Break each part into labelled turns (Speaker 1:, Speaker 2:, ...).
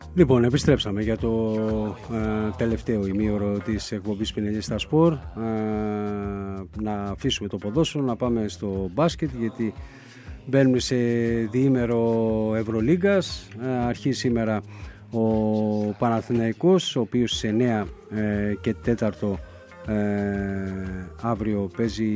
Speaker 1: Λοιπόν, επιστρέψαμε για το τελευταίο ημίωρο της εκπομπής Πινελιές στα Σπορ. Να αφήσουμε το ποδόσφαιρο, να πάμε στο μπάσκετ, γιατί μπαίνουμε σε διήμερο Ευρωλίγκας. Αρχίζει σήμερα ο Παναθηναϊκός, ο οποίος σε 9 και 4 αύριο παίζει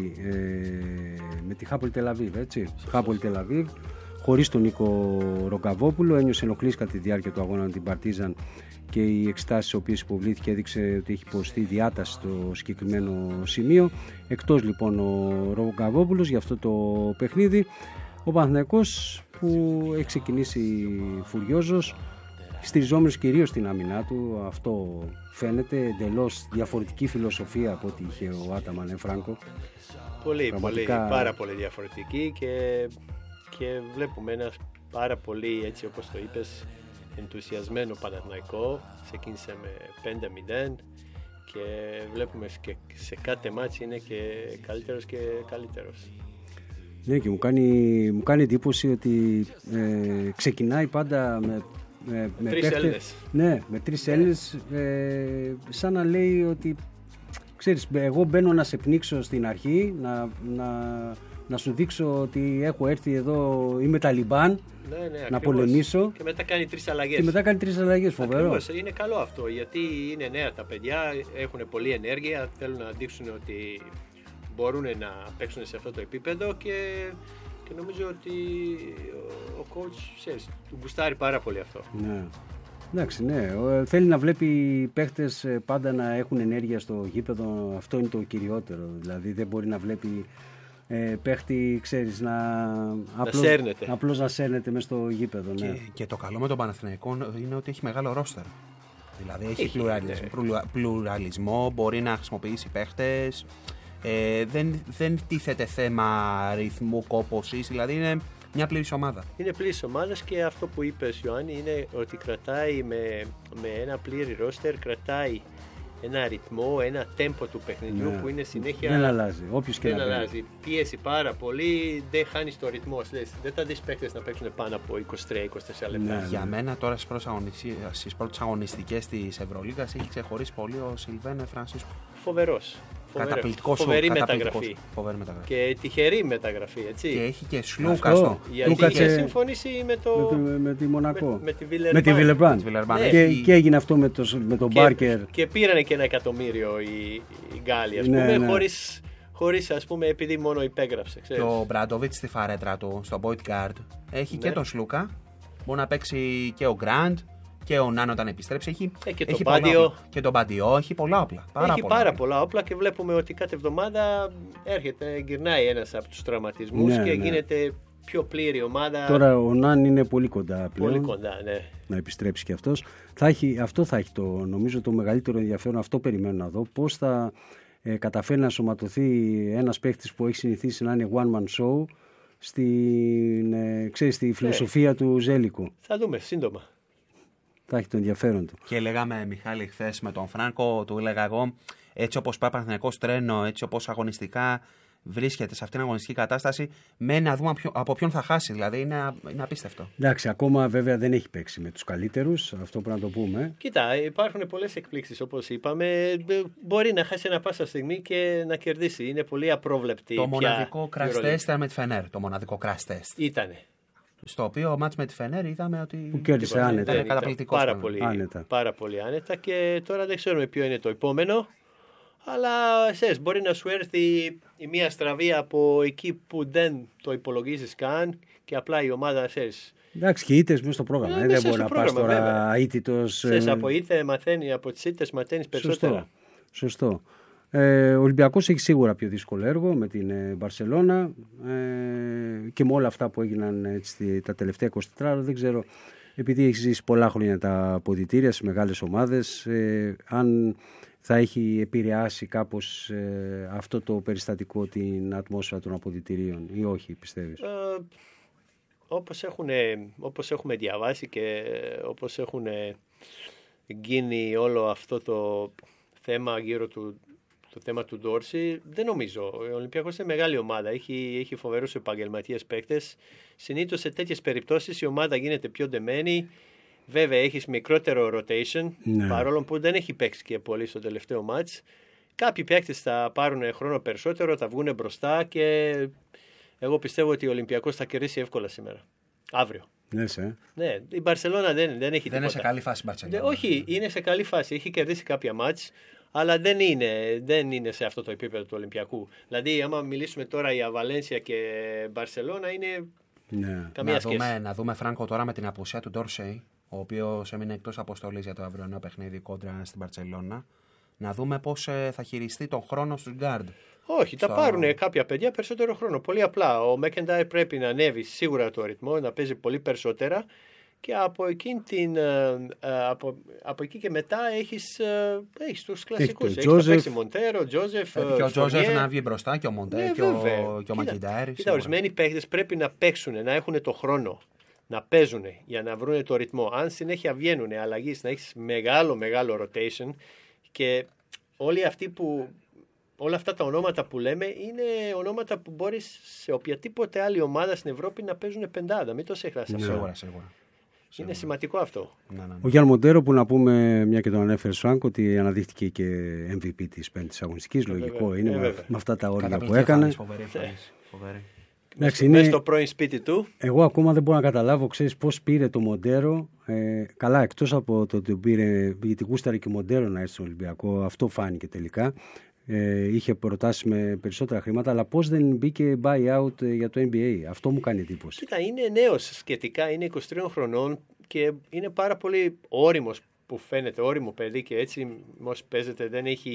Speaker 1: με τη Χάπολ Τελαβίβ, έτσι. Χάπολ Τελαβίβ, χωρίς τον Νίκο Ρογκαβόπουλο. Ένιωσε ενοχλήσεις κατά τη διάρκεια του αγώνα με την Παρτίζαν και οι εξετάσεις στις οποίες υποβλήθηκε έδειξε ότι έχει υποστεί διάταση στο συγκεκριμένο σημείο. Εκτός λοιπόν ο Ρογκαβόπουλος για αυτό το παιχνίδι. Ο Παναθηναϊκός που έχει ξεκινήσει φουριόζος, στηριζόμενος κυρίως στην άμυνά του. Αυτό φαίνεται, εντελώς διαφορετική φιλοσοφία από ό,τι είχε ο Άταμαν Φράνκο.
Speaker 2: Πάρα πολύ διαφορετική και βλέπουμε ένα πάρα πολύ, έτσι όπως το είπες, ενθουσιασμένο Παναθηναϊκό. Ξεκίνησε με 5-0 και βλέπουμε και σε κάθε μάτς είναι και καλύτερος και καλύτερος.
Speaker 1: Ναι, και μου κάνει εντύπωση ότι ξεκινάει πάντα με
Speaker 2: τρεις Έλληνες.
Speaker 1: Ναι, με τρεις Έλληνες, σαν να λέει ότι ξέρεις, εγώ μπαίνω να σε πνίξω στην αρχή, να σου δείξω ότι έχω έρθει εδώ, είμαι Ταλιμπάν, να πολεμήσω.
Speaker 2: Και μετά κάνει τρεις αλλαγές.
Speaker 1: Φοβερό.
Speaker 2: Ακριβώς, είναι καλό αυτό, γιατί είναι νέα τα παιδιά, έχουν πολλή ενέργεια, θέλουν να δείξουν ότι μπορούν να παίξουν σε αυτό το επίπεδο και νομίζω ότι ο coach του γουστάρει πάρα πολύ αυτό.
Speaker 1: Ναι. Εντάξει, ναι. Θέλει να βλέπει παίχτες πάντα να έχουν ενέργεια στο γήπεδο. Αυτό είναι το κυριότερο. Δηλαδή δεν μπορεί να βλέπει παίχτη, ξέρεις, απλώς να σέρνεται μες στο γήπεδο. Ναι.
Speaker 3: Και το καλό με τον Παναθηναϊκό είναι ότι έχει μεγάλο ρόστερ. Δηλαδή έχει πλουραλισμό, μπορεί να χρησιμοποιήσει παίχτες. Δεν τίθεται θέμα ρυθμού, κόπωσης, δηλαδή είναι μια πλήρης ομάδα.
Speaker 2: Είναι πλήρης ομάδα και αυτό που είπες, Ιωάννη, είναι ότι κρατάει με ένα πλήρη ρόστερ, κρατάει ένα ρυθμό, ένα τέμπο του παιχνιδιού, ναι, που είναι συνέχεια.
Speaker 1: Δεν αλλάζει. Όποιος και
Speaker 2: δεν αλλάζει. Πίεση πάρα πολύ, δεν χάνεις το ρυθμό. Δεν θα δεις παίκτες να παίξουν πάνω από 23-24 λεπτά.
Speaker 1: Ναι.
Speaker 3: Για μένα τώρα στις πρώτες αγωνιστικές της Ευρωλίγκας έχει ξεχωρίσει πολύ ο Σιλβένε Φρανσίσκο.
Speaker 2: Φοβερός. Φοβερή μεταγραφή. Και τυχερή μεταγραφή, έτσι.
Speaker 3: Και έχει και Σλούκα στο.
Speaker 2: Γιατί είχε συμφωνήσει
Speaker 1: με τη Μονακό.
Speaker 2: Με τη
Speaker 1: Βιλερμπάν.
Speaker 2: Ναι.
Speaker 1: Και έγινε αυτό με τον Μπάρκερ.
Speaker 2: Και πήρανε και 1 εκατομμύριο οι Γκάλοι, ας πούμε, ναι. Χωρίς, ας πούμε, επειδή μόνο υπέγραψε. Ξέρεις.
Speaker 3: Και ο Μπράντοβιτς στη φαρέτρα του, στο Point Guard, έχει, ναι, και τον Σλούκα. Μπορεί να παίξει και ο Γκραντ. Και ο Νάνο όταν επιστρέψει έχει
Speaker 2: τον Μπάντιο.
Speaker 3: Και τον Μπάντιο έχει πολλά όπλα.
Speaker 2: Πάρα πολλά όπλα και βλέπουμε ότι κάθε εβδομάδα γυρνάει ένας από τους τραυματισμούς, ναι, και γίνεται πιο πλήρη ομάδα.
Speaker 1: Τώρα ο Νάν είναι πολύ κοντά πλέον.
Speaker 2: Πολύ κοντά, ναι.
Speaker 1: Να επιστρέψει και αυτός. Αυτό θα έχει νομίζω το μεγαλύτερο ενδιαφέρον. Αυτό περιμένω να δω. Πώς θα καταφέρει να σωματωθεί ένας παίχτης που έχει συνηθίσει να είναι one man show στη φιλοσοφία του Ζέλικου.
Speaker 2: Θα δούμε σύντομα.
Speaker 1: Θα έχει το ενδιαφέρον του.
Speaker 3: Και λέγαμε, Μιχάλη, χθες με τον Φράνκο, του έλεγα εγώ, έτσι όπως πάει Παναθηναϊκός τρένο, έτσι όπως αγωνιστικά βρίσκεται σε αυτήν την αγωνιστική κατάσταση, μένει να δούμε από ποιον θα χάσει. Δηλαδή είναι απίστευτο.
Speaker 1: Εντάξει, ακόμα βέβαια δεν έχει παίξει με τους καλύτερους, αυτό πρέπει να το πούμε.
Speaker 2: Κοίτα, υπάρχουν πολλές εκπλήξεις, όπως είπαμε. Μπορεί να χάσει ένα πάσα στιγμή και να κερδίσει. Είναι πολύ απρόβλεπτη.
Speaker 3: Το μοναδικό crash test ήταν με τη Φενέρ. Το μοναδικό crash test.
Speaker 2: Ήτανε.
Speaker 3: Στο οποίο ο μάτς με τη Φενέρ είδαμε ότι
Speaker 1: που κέρδισε άνετα.
Speaker 3: Ήταν καταπληκτικός.
Speaker 2: Πάρα πολύ άνετα και τώρα δεν ξέρουμε ποιο είναι το επόμενο. Αλλά μπορεί να σου έρθει η μία στραβή από εκεί που δεν το υπολογίζεις καν και απλά η ομάδα
Speaker 1: Εντάξει, και ήττες μέσα στο πρόγραμμα. Δεν μπορεί να πας τώρα αίτητος.
Speaker 2: Από τις ήττες μαθαίνεις περισσότερα.
Speaker 1: Σωστό. Ο Ολυμπιακός έχει σίγουρα πιο δύσκολο έργο με την Μπαρσελόνα και με όλα αυτά που έγιναν τα τελευταία 24 ώρα. Δεν ξέρω, επειδή έχει ζήσει πολλά χρόνια τα αποδυτήρια στις μεγάλες ομάδες, αν θα έχει επηρεάσει κάπως αυτό το περιστατικό την ατμόσφαιρα των αποδυτηρίων ή όχι, πιστεύεις?
Speaker 2: Όπως έχουμε διαβάσει και όπως έχουν γίνει όλο αυτό το θέμα γύρω του, το θέμα του Ντόρση, δεν νομίζω. Ο Ολυμπιακός είναι μεγάλη ομάδα. Έχει φοβερούς επαγγελματίες παίκτες. Συνήθως σε τέτοιες περιπτώσεις η ομάδα γίνεται πιο δεμένη. Βέβαια έχεις μικρότερο rotation, παρόλο που δεν έχει παίξει και πολύ στο τελευταίο μάτς. Κάποιοι παίκτες θα πάρουν χρόνο περισσότερο, θα βγουν μπροστά και εγώ πιστεύω ότι ο Ολυμπιακός θα κερδίσει εύκολα σήμερα. Αύριο. Ναι, η Μπαρσελόνα δεν έχει τίποτα.
Speaker 3: Δεν είναι σε καλή φάση η Μπαρσελόνα.
Speaker 2: Όχι, είναι σε καλή φάση. Έχει κερδίσει κάποια μάτς, αλλά δεν είναι σε αυτό το επίπεδο του Ολυμπιακού. Δηλαδή, άμα μιλήσουμε τώρα για Βαλένσια και Μπαρσελόνα, είναι καμία σχέση.
Speaker 3: Να δούμε Φράνκο τώρα με την απουσία του Ντόρσεϊ, ο οποίος έμεινε εκτός αποστολής για το αυριανό παιχνίδι κόντρα στην Μπαρσελόνα. Να δούμε πώς θα χειριστεί τον χρόνο στους γκάρντ.
Speaker 2: Όχι, θα πάρουν κάποια παιδιά περισσότερο χρόνο. Πολύ απλά. Ο Μέκεντάιρ πρέπει να ανέβει σίγουρα το ρυθμό, να παίζει πολύ περισσότερα και από εκεί και μετά έχεις τους κλασικούς. Έχεις να παίξει Μοντέρο, Τζόζεφ.
Speaker 3: Και ο Τζόζεφ να βγει μπροστά και ο Μοντέρο και ο Μακεντάιρ.
Speaker 2: Κοίτα, ορισμένοι παίκτες πρέπει να παίξουν, να έχουν το χρόνο. Να παίζουν για να βρουν το ρυθμό. Αν συνέχεια βγαίνουν αλλαγή, να έχεις μεγάλο rotation και όλα αυτά τα ονόματα που λέμε είναι ονόματα που μπορείς σε οποιαδήποτε άλλη ομάδα στην Ευρώπη να παίζουν πεντάδα. Μην το ξεχνάς αυτό.
Speaker 3: Σίγουρα.
Speaker 2: Είναι σημαντικό αυτό.
Speaker 1: Ο Γιάννη Μοντέρο, που να πούμε, μια και τον ανέφερε Φράνκο, ότι αναδείχθηκε και MVP της πέμπτης αγωνιστικής. Λογικό είναι με αυτά τα όρια που έκανε.
Speaker 2: Μέσα στο πρώην σπίτι του.
Speaker 1: Εγώ ακόμα δεν μπορώ να καταλάβω, πώς πήρε το Μοντέρο. Καλά, εκτός από το ότι πήρε, γιατί γούσταρε και Μοντέρο να έρθει στον Ολυμπιακό, αυτό φάνηκε τελικά. Είχε προτάσει με περισσότερα χρήματα, αλλά πώς δεν μπήκε buyout για το NBA. Αυτό μου κάνει εντύπωση.
Speaker 2: Κοίτα, είναι νέος σχετικά, είναι 23 χρονών και είναι πάρα πολύ όριμος που φαίνεται, όριμο παιδί και έτσι μόλις παίζεται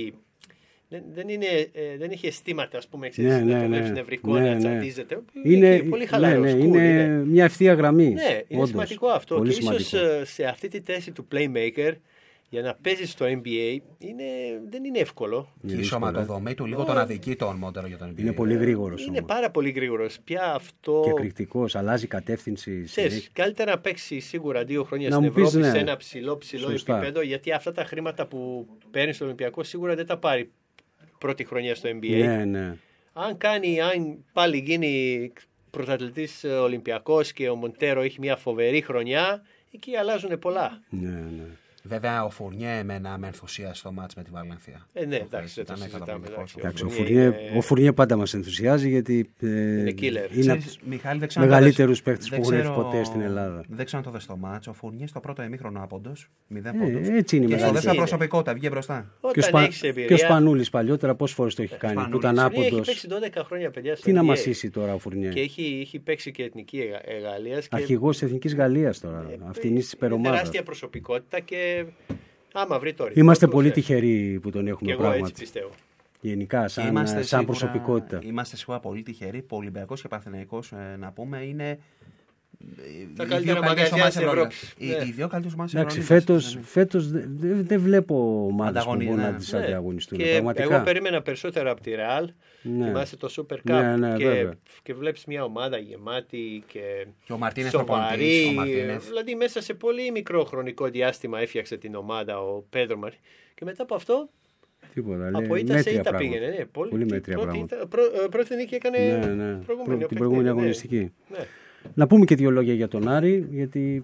Speaker 2: δεν έχει αισθήματα, ας πούμε, να το βλέπεις νευρικό, να τσαντίζεται. Είναι πολύ χαλαρός.
Speaker 1: Είναι μια ευθεία γραμμή.
Speaker 2: Ναι, είναι σημαντικό αυτό.
Speaker 1: Πολύ
Speaker 2: και ίσως σε αυτή τη θέση του playmaker, για να παίζει στο NBA δεν είναι εύκολο.
Speaker 3: Και η σωματοδομή του λίγο τον αδικεί τον Μοντέρο για τον NBA.
Speaker 1: Είναι πολύ γρήγορος.
Speaker 2: Είναι πάρα πολύ γρήγορος. Πια αυτό.
Speaker 1: Και εκρηκτικός, αλλάζει κατεύθυνση.
Speaker 2: Καλύτερα να παίξει σίγουρα 2 χρόνια στην Ευρώπη σε ένα ψηλό επίπεδο, γιατί αυτά τα χρήματα που παίρνει στο Ολυμπιακό σίγουρα δεν τα πάρει πρώτη χρονιά στο NBA.
Speaker 1: Ναι.
Speaker 2: Αν πάλι γίνει πρωταθλητής Ολυμπιακός και ο Μοντέρο έχει μια φοβερή χρονιά, εκεί αλλάζουν πολλά.
Speaker 1: Ναι.
Speaker 3: Βέβαια, ο Φουρνιέ με ενθουσίασε στο μάτς με τη Βαλένθια.
Speaker 2: Ναι, εντάξει, δεν το συζητάμε.
Speaker 1: Ο Φουρνιέ πάντα μας ενθουσιάζει, γιατί
Speaker 2: είναι killer.
Speaker 1: Είναι από τους μεγαλύτερους παίκτες που έχουν έρθει ποτέ στην Ελλάδα.
Speaker 3: Δεν ξέρω αν το δες στο μάτς. Ο Φουρνιέ στο πρώτο ημίχρονο άποντος, 0 πόντους.
Speaker 1: Έτσι είναι.
Speaker 3: Και στο δεύτερο προσωπικότητα, βγήκε μπροστά.
Speaker 1: Και ο Σπανούλης παλιότερα πόσες φορές το έχει κάνει, που ήταν άποντος.
Speaker 2: Έχει παίξει 12 χρόνια, παιδιά.
Speaker 1: Τι να μασίσει τώρα ο Φουρνιέ.
Speaker 2: Και έχει παίξει και εθνική Γαλλίας.
Speaker 1: Αρχηγός της Εθνικής Γαλλίας τώρα. Αυτήν της υπερομάδας.
Speaker 2: Τεράστια προσωπικότητα και. Άμα βρει τώρα.
Speaker 1: Είμαστε πολύ τυχεροί που τον έχουμε πράγματι.
Speaker 2: Εγώ έτσι πιστεύω.
Speaker 1: Γενικά, σαν προσωπικότητα.
Speaker 3: Είμαστε σίγουρα πολύ τυχεροί. Ο Ολυμπιακός και Παναθηναϊκός, να πούμε, είναι
Speaker 2: τα καλύτερα μαγαζιά της Ευρώπης.
Speaker 3: Οι δύο καλύτερες ομάδες της
Speaker 1: Ευρώπης. Φέτος δεν βλέπω ομάδες που μπορούν να τις ανταγωνιστούν.
Speaker 2: Εγώ περίμενα περισσότερα από τη Real. Θυμάσαι το Super Cup και βλέπεις μια ομάδα γεμάτη και σοβαρή. Δηλαδή μέσα σε πολύ μικρό χρονικό διάστημα έφτιαξε την ομάδα ο Πέδρο Μαρτίνες. Και μετά από αυτό από ήττα σε ήττα πήγαινε.
Speaker 1: Πολύ μέτρια πράγματα.
Speaker 2: Πρώτη νίκη έκανε
Speaker 1: την προηγούμενη αγωνιστική. Να πούμε και 2 λόγια για τον Άρη, γιατί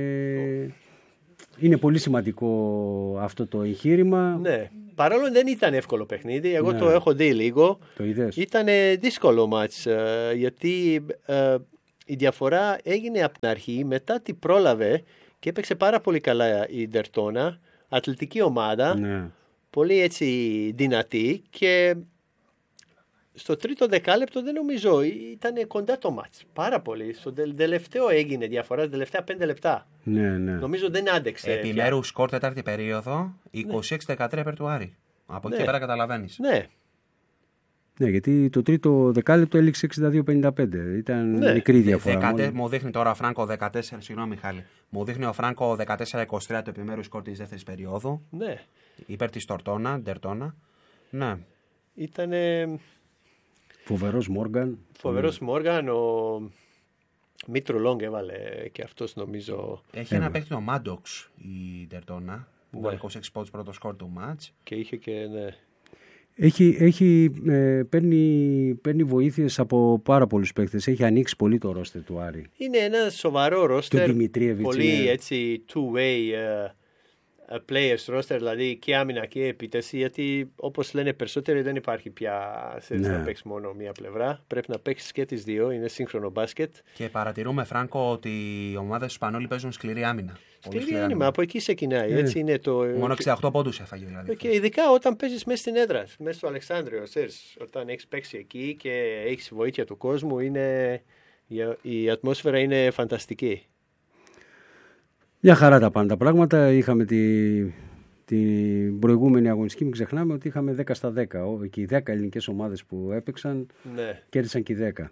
Speaker 1: είναι πολύ σημαντικό αυτό το εγχείρημα.
Speaker 2: Ναι, παρόλο δεν ήταν εύκολο παιχνίδι, εγώ το έχω δει λίγο.
Speaker 1: Το είδες.
Speaker 2: Ήταν δύσκολο μάτς, γιατί η διαφορά έγινε από την αρχή, μετά την πρόλαβε και έπαιξε πάρα πολύ καλά η Ντερτόνα, αθλητική ομάδα, πολύ έτσι δυνατή και στο τρίτο δεκάλεπτο δεν νομίζω, ήταν κοντά το μάτς. Πάρα πολύ. Στο τελευταίο έγινε διαφορά, στα τελευταία 5 λεπτά.
Speaker 1: Ναι.
Speaker 2: Νομίζω δεν άντεξε.
Speaker 3: Επιμέρους σκορ τέταρτη περίοδο, 26-13 υπέρ του Άρη. Από εκεί και πέρα καταλαβαίνεις.
Speaker 1: Ναι, γιατί το τρίτο δεκάλεπτο έληξε 62-55. Ήταν μικρή διαφορά.
Speaker 3: Μου δείχνει τώρα ο Φράνκο 14, συγγνώμη Μιχάλη. Μου δείχνει ο Φράνκο 14-23 το επιμέρους σκορ της δεύτερης περίοδου.
Speaker 2: Ναι.
Speaker 3: Υπέρ της Ντερτόνα. Ναι.
Speaker 2: Ήτανε.
Speaker 1: Φοβερός
Speaker 2: Μόργαν, ο Μήτρο Λόγκ έβαλε και αυτός νομίζω.
Speaker 3: Έχει ένα παίκτη ο Μάντοξ η Ντερτόνα που βάλει 26 πόντους πρώτο σκορ του μάτς.
Speaker 2: Και είχε και
Speaker 1: Παίρνει βοήθειες από πάρα πολλούς παίκτες. Έχει ανοίξει πολύ το ρόστερ του Άρη.
Speaker 2: Είναι ένα σοβαρό ρόστερ. Πολύ έτσι two-way players roster, δηλαδή και άμυνα και επίθεση. Γιατί όπως λένε περισσότεροι δεν υπάρχει πια να παίξει μόνο μία πλευρά. Πρέπει να παίξει και τις δύο. Είναι σύγχρονο μπάσκετ.
Speaker 3: Και παρατηρούμε, Φράνκο, ότι οι ομάδες του Σπανόλη παίζουν σκληρή άμυνα.
Speaker 2: Σκληρή άμυνα, από εκεί ξεκινάει. Έτσι είναι
Speaker 3: μόνο 68 πόντους έφαγε δηλαδή.
Speaker 2: Και ειδικά όταν παίζεις μέσα στην έδρα, μέσα στο Αλεξάνδριο, όταν έχεις παίξει εκεί και έχεις βοήθεια του κόσμου, η ατμόσφαιρα είναι φανταστική.
Speaker 1: Μια χαρά τα πάνε τα πράγματα. Είχαμε την προηγούμενη αγωνιστική, μην ξεχνάμε ότι είχαμε 10 στα 10. Και οι 10 ελληνικές ομάδες που έπαιξαν κέρδισαν και οι 10.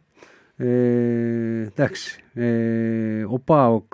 Speaker 1: Εντάξει. Ο ΠΑΟΚ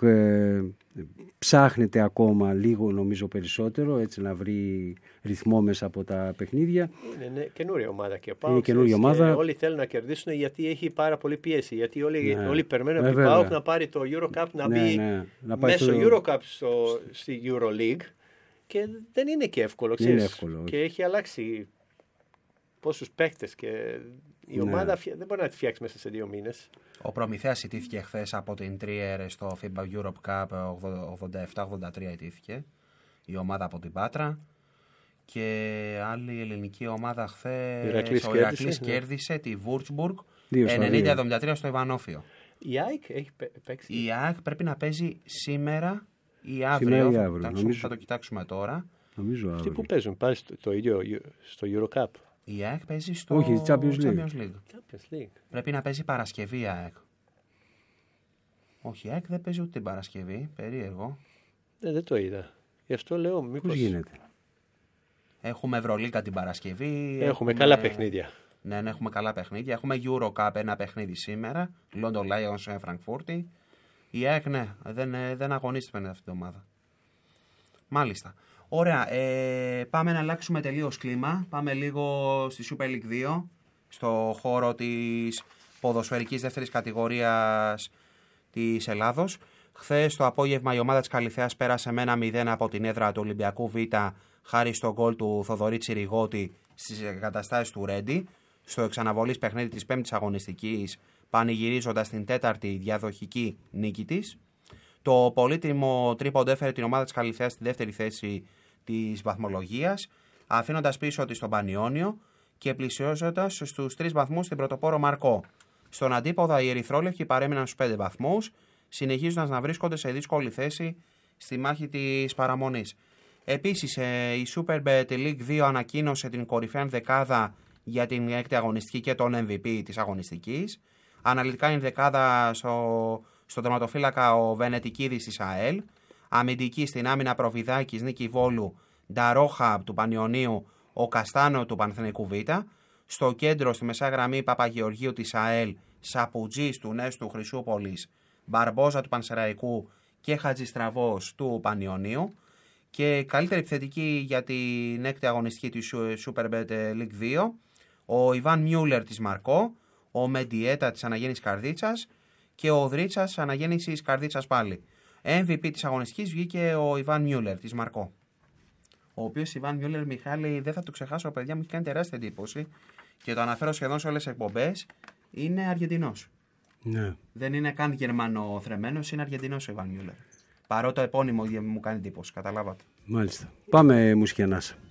Speaker 1: ψάχνεται ακόμα λίγο, νομίζω, περισσότερο, έτσι να βρει ρυθμό μέσα από τα παιχνίδια.
Speaker 2: Είναι καινούρια ομάδα και ο ΠΑΟΚ.
Speaker 1: Είναι καινούρια ομάδα.
Speaker 2: Όλοι θέλουν να κερδίσουν γιατί έχει πάρα πολύ πίεση. Γιατί όλοι περιμένουν από τον ΠΑΟΚ να πάρει το EuroCup, να μπει μέσω EuroCup στη EuroLeague. Και δεν είναι και εύκολο, ξέρεις. Και έχει αλλάξει πόσους παίκτες και η ομάδα δεν μπορεί να τη φτιάξει μέσα σε 2 μήνες.
Speaker 3: Ο Προμηθέας ιτήθηκε χθες από την Trier στο FIBA Europe Cup 87-83 ιτήθηκε η ομάδα από την Πάτρα. Και άλλη ελληνική ομάδα χθες, ο Ηρακλής κέρδισε τη Würzburg 90-73 στο Ιβανόφιο.
Speaker 2: Η ΑΕΚ έχει παίξει.
Speaker 3: Η ΑΕΚ πρέπει να παίζει σήμερα ή αύριο. Θα το κοιτάξουμε τώρα.
Speaker 2: Αυτοί που παίζουν πάλι το ίδιο στο EuroCup.
Speaker 3: Η ΑΕΚ παίζει στο
Speaker 1: Champions
Speaker 3: League. Πρέπει να παίζει Παρασκευή η ΑΕΚ. Όχι, η ΑΕΚ δεν παίζει ούτε την Παρασκευή. Περίεργο.
Speaker 2: Δεν το είδα. Γι' αυτό λέω μήπως...
Speaker 1: Πώς γίνεται.
Speaker 3: Έχουμε Ευρωλίγκα την Παρασκευή.
Speaker 2: Έχουμε καλά παιχνίδια.
Speaker 3: Ναι, έχουμε καλά παιχνίδια. Έχουμε EuroCup ένα παιχνίδι σήμερα. London Lions Φραγκφούρτη. Η ΑΕΚ δεν αγωνίστηκε με αυτή την ομάδα. Μάλιστα. Ωραία, πάμε να αλλάξουμε τελείως κλίμα. Πάμε λίγο στη Super League 2, στο χώρο της ποδοσφαιρικής δεύτερης κατηγορίας της Ελλάδος. Χθες το απόγευμα η ομάδα της Καλιθέας πέρασε με 1-0 από την έδρα του Ολυμπιακού Β, χάρη στο γκολ του Θοδωρή Τσιριγώτη στις εγκαταστάσεις του Ρέντι, στο εξαναβολής παιχνίδι της 5ης αγωνιστικής, πανηγυρίζοντας την 4η διαδοχική νίκη της. Το πολύτιμο τρίποντο έφερε την ομάδα της Καλιθέας στη δεύτερη θέση της βαθμολογίας, αφήνοντας πίσω της τον Πανιόνιο και πλησιάζοντας στους 3 βαθμούς την πρωτοπόρο Μαρκό. Στον αντίποδα οι Ερυθρόλευκοι παρέμειναν στους 5 βαθμούς, συνεχίζοντας να βρίσκονται σε δύσκολη θέση στη μάχη της παραμονής. Επίσης η Superbet League 2 ανακοίνωσε την κορυφαία δεκάδα για την 6η αγωνιστική και τον MVP της αγωνιστικής. Αναλυτικά είναι δεκάδα στον τερματοφύλακα ο Βενετικίδης της ΑΕΛ, αμυντική στην άμυνα Προβιδάκης, Νίκη Βόλου, Νταρόχα του Πανιωνίου, ο Καστάνο του Παναθηναϊκού Β, στο κέντρο στη μεσαία γραμμή Παπαγεωργίου της ΑΕΛ, Σαπουτζής του Νέστου Χρυσούπολης, Μπαρμπόζα του Πανσεραϊκού και Χατζηστραβός του Πανιωνίου, και καλύτερη επιθετική για την 6η αγωνιστική της Superbet League 2, ο Ιβάν Μιούλερ της Μαρκό, ο Μεντιέτα της Αναγέννησης Καρδίτσας και ο Δρίτσας Αναγέννησης Καρδίτσας πάλι. MVP της αγωνιστικής βγήκε ο Ιβάν Μιούλερ της Μαρκό. Ο οποίος Ιβάν Μιούλερ, Μιχάλη, δεν θα το ξεχάσω, παιδιά, μου έχει κάνει τεράστια εντύπωση και το αναφέρω σχεδόν σε όλες τις εκπομπές. Είναι Αργεντινός.
Speaker 1: Ναι.
Speaker 3: Δεν είναι καν Γερμανοθρεμμένος, είναι Αργεντινός ο Ιβάν Μιούλερ. Παρότι το επώνυμο μου κάνει εντύπωση, καταλάβατε.
Speaker 1: Μάλιστα. Πάμε μουσική ανάσα.